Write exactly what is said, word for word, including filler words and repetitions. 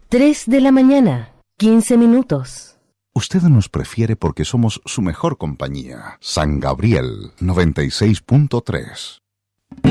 Tres de la mañana, quince minutos. Usted nos prefiere porque somos su mejor compañía. San Gabriel noventa y seis punto tres.